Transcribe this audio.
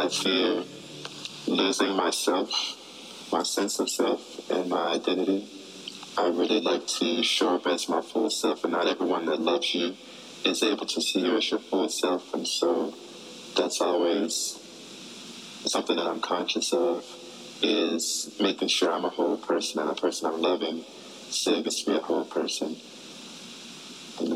I fear losing myself, my sense of self, and my identity. I really like to show up as my full self, and not everyone that loves you is able to see you as your full self. And so that's always something that I'm conscious of, is making sure I'm a whole person, and a person I'm loving still gets to be a whole person.